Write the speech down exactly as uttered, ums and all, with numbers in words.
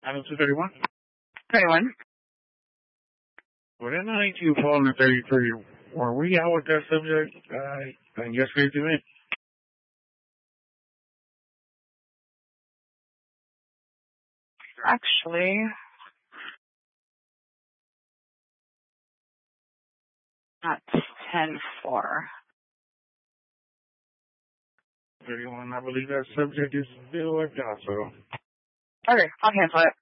Item two thirty-one. thirty-one. Well, that night you falling to thirty-three. Were we out with that subject uh, in yesterday's event? Actually, at ten four. thirty-one, I believe that subject is still with us, so. Okay, I'll cancel it.